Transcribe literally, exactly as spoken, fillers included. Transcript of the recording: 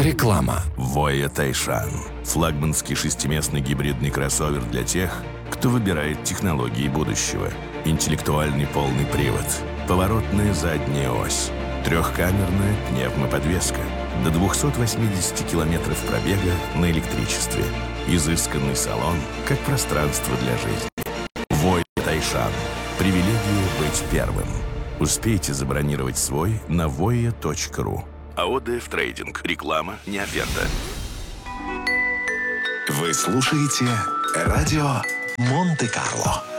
Реклама. Voya Taishan. Флагманский шестиместный гибридный кроссовер для тех, кто выбирает технологии будущего. Интеллектуальный полный привод. Поворотная задняя ось. Трехкамерная пневмоподвеска. До двухсот восьмидесяти километров пробега на электричестве. Изысканный салон, как пространство для жизни. Voya Taishan. Привилегия быть первым. Успейте забронировать свой на voya точка ру. АО-ДФ Трейдинг. Реклама не оферта. Вы слушаете радио Монте-Карло.